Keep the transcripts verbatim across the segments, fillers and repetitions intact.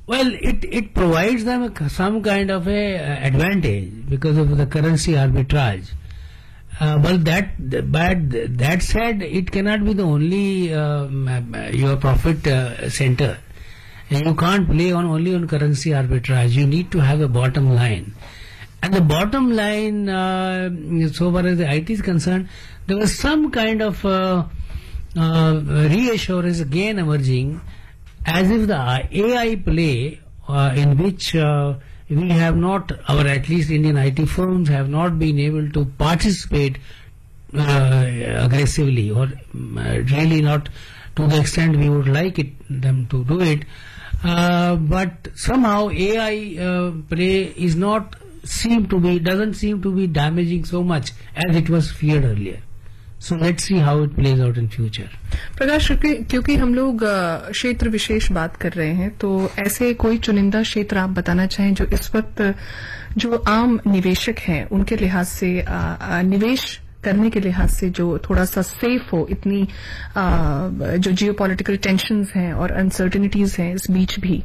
Well, it it provides them a, some kind of a uh, advantage because of the currency arbitrage. Uh, but that but that said, it cannot be the only uh, your profit uh, center. You can't play on only on currency arbitrage. You need to have a bottom line. And the bottom line, uh, so far as the I T is concerned, there was some kind of uh, uh, reassurance again emerging, as if the A I play uh, in which uh, we have not, or at least Indian I T firms have not been able to participate uh, aggressively, or uh, really not to the extent we would like it them to do it. Uh, but somehow A I uh, play is not seem to be doesn't seem to be damaging so much as it was feared earlier. So let's see how it plays out in future. प्रकाश, क्योंकि हम लोग क्षेत्र विशेष बात कर रहे हैं, तो ऐसे कोई चुनिंदा क्षेत्र आप बताना चाहें जो इस वक्त जो आम निवेशक हैं उनके लिहाज से निवेश करने के लिहाज से जो थोड़ा सा सेफ हो, इतनी आ, जो जियोपॉलिटिकल टेंशन्स हैं और अनसर्टेनिटीज हैं इस बीच भी?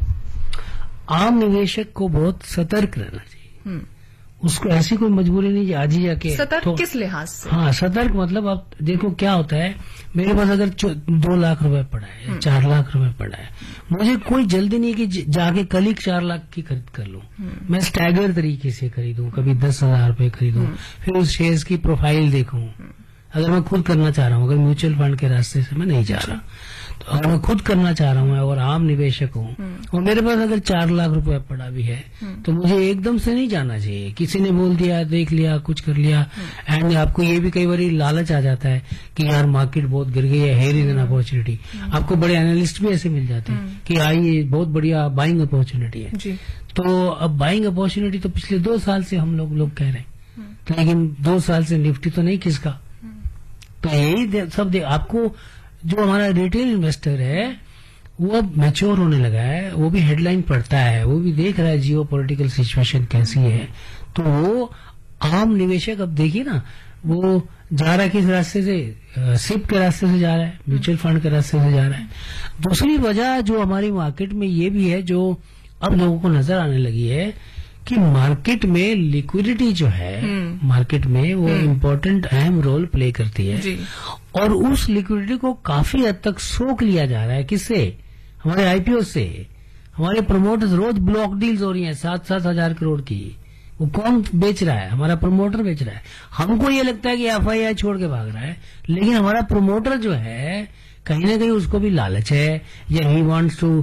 आम निवेशक को बहुत सतर्क रहना चाहिए. उसको ऐसी कोई मजबूरी नहीं कि आज ही जाके. सतर्क तो, किस लिहाज से? हाँ, सतर्क मतलब आप देखो क्या होता है, मेरे पास अगर दो लाख रुपए पड़ा है, चार लाख रुपए पड़ा है, मुझे कोई जल्दी नहीं कि जाके कल ही चार लाख की खरीद कर लूं. मैं स्टैगर तरीके से खरीदूं, कभी दस हजार रुपए खरीदूं, फिर उस शेयर्स की प्रोफाइल देखूं. अगर मैं खुद करना चाह रहा हूं, अगर म्यूचुअल फंड के रास्ते से मैं नहीं जा रहा, तो अगर मैं खुद करना चाह रहा हूं और आम निवेशक हूं और मेरे पास अगर चार लाख रुपए पड़ा भी है, तो मुझे एकदम से नहीं जाना चाहिए. किसी ने बोल दिया, देख लिया, कुछ कर लिया, एंड आपको ये भी कई बार लालच आ जाता है कि यार मार्केट बहुत गिर गई है, हेयर इज एन अपॉर्चुनिटी. आपको बड़े एनालिस्ट भी ऐसे मिल जाते हैं कि आइए बहुत बढ़िया बाइंग अपॉर्चुनिटी है. तो अब बाइंग अपॉर्चुनिटी तो पिछले दो साल से हम लोग लोग कह रहे हैं, लेकिन दो साल से निफ्टी तो नहीं खिसका. तो यही सब आपको जो हमारा रिटेल इन्वेस्टर है वो अब मैच्योर होने लगा है, वो भी हेडलाइन पढ़ता है, वो भी देख रहा है जियो पॉलिटिकल सिचुएशन कैसी है. तो वो आम निवेशक अब देखिए ना, वो जा रहा है किस रास्ते से, सिप के रास्ते से जा रहा है, म्यूचुअल फंड के रास्ते से जा रहा है. दूसरी वजह जो हमारी मार्केट में ये भी है, जो अब लोगों को नजर आने लगी है कि मार्केट में लिक्विडिटी जो है मार्केट में वो इम्पोर्टेंट अहम रोल प्ले करती है जी. और उस लिक्विडिटी को काफी हद तक सोख लिया जा रहा है. किससे? हमारे आईपीओ से. हमारे प्रमोटर्स, रोज ब्लॉक डील्स हो रही हैं सात सात हजार करोड़ की. वो कौन बेच रहा है? हमारा प्रमोटर बेच रहा है. हमको ये लगता है कि एफआईआई छोड़ के भाग रहा है, लेकिन हमारा प्रमोटर जो है कहीं ना कहीं उसको भी लालच है, या he wants to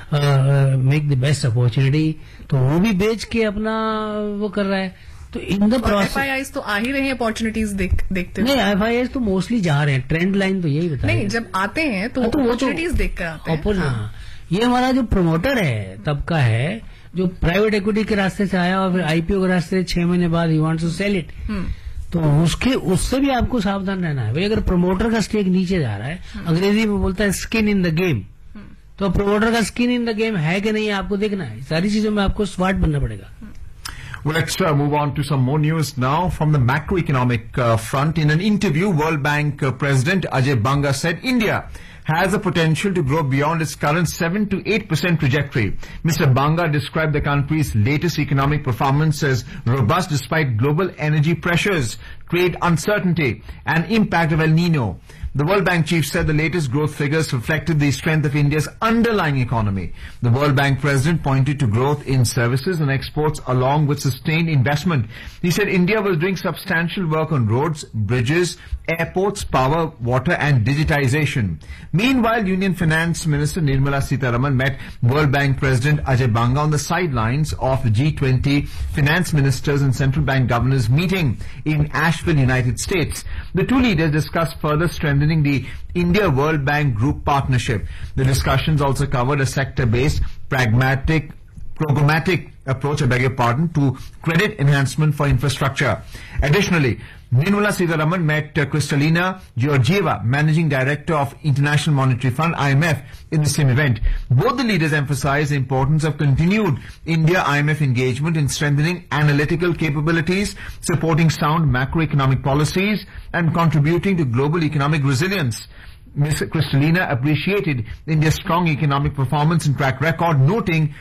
make the best opportunity, तो वो भी बेच के अपना वो कर रहा है. तो इन द प्रोसेस एफआईआईज तो आ ही रहे हैं अपॉर्चुनिटीज देख, देखते हुए. नहीं, एफआईआईज तो मोस्टली जा रहे हैं, ट्रेंड लाइन तो यही बता. नहीं, जब आते हैं तो अपॉर्चुनिटीज देख कर आते हैं. हाँ. ये हमारा जो प्रमोटर है तबका है, जो प्राइवेट इक्विटी के रास्ते से आया और फिर आईपीओ के रास्ते से छह महीने बाद he wants to cell it, तो उसके उससे भी आपको सावधान रहना है. भाई अगर प्रमोटर का स्टेक नीचे जा रहा है, अंग्रेजी में बोलता है स्किन इन द गेम, तो प्रमोटर का स्किन इन द गेम है कि नहीं आपको देखना है. सारी चीजों में आपको स्मार्ट बनना पड़ेगा. Well, let's uh, move on to some more news now from the macroeconomic uh, front. In an interview, World Bank uh, President Ajay Banga said India has the potential to grow beyond its current seven to eight percent trajectory. Mister Banga described the country's latest economic performance as robust despite global energy pressures, trade uncertainty and impact of El Nino. The World Bank chief said the latest growth figures reflected the strength of India's underlying economy. The World Bank president pointed to growth in services and exports along with sustained investment. He said India was doing substantial work on roads, bridges, airports, power, water and digitization. Meanwhile, Union Finance Minister Nirmala Sitharaman met World Bank President Ajay Banga on the sidelines of the G twenty finance ministers and central bank governors meeting in Asheville, United States. The two leaders discussed further strengthening the India World Bank Group partnership. The discussions also covered a sector-based, pragmatic, programmatic approach, I beg your pardon, to credit enhancement for infrastructure. Additionally, Nirmala Sitharaman met uh, Kristalina Georgieva, Managing Director of International Monetary Fund, I M F, in the same event. Both the leaders emphasized the importance of continued India-I M F engagement in strengthening analytical capabilities, supporting sound macroeconomic policies, and contributing to global economic resilience. Miz Kristalina appreciated India's strong economic performance and track record, noting